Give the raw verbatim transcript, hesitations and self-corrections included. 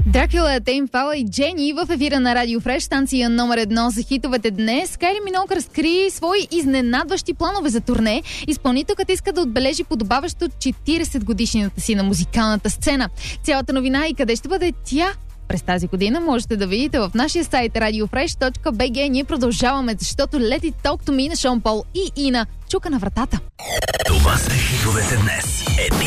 Дракула, Тейм Пала и Джени в ефира на Радио Фреш, станция номер едно за хитовете днес. Кайли Миног разкри свои изненадващи планове за турне. Изпълнителката иска да отбележи подобаващо четиридесет годишнината си на музикалната сцена. Цялата новина и къде ще бъде тя през тази година можете да видите в нашия сайт радио фреш точка би джи. Ние продължаваме, защото Let It Talk To Me на Шон Пол и Ина чука на вратата. Това са хитовете днес. Еми